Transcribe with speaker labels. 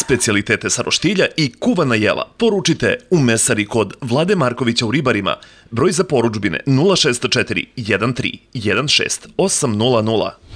Speaker 1: Specijalitete sa roštilja i kuvana jela poručite u mesari kod Vlade Markovića u Ribarima. Broj za poručbine 0604 13 16 800.